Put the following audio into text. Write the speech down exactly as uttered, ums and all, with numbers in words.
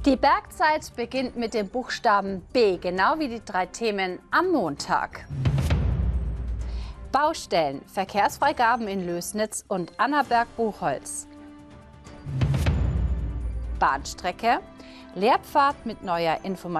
Die Bergzeit beginnt mit dem Buchstaben B, genau wie die drei Themen am Montag. Baustellen, Verkehrsfreigaben in Lößnitz und Annaberg-Buchholz. Bahnstrecke, Lehrpfad mit neuer Information.